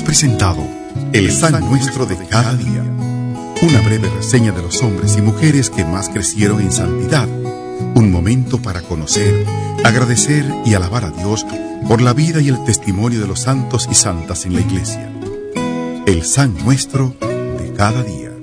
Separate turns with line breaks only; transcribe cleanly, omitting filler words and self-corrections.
presentado El San Nuestro de cada día, una breve reseña de los hombres y mujeres que más crecieron en santidad, un momento para conocer, agradecer y alabar a Dios por la vida y el testimonio de los santos y santas en la Iglesia. El San Nuestro de cada día.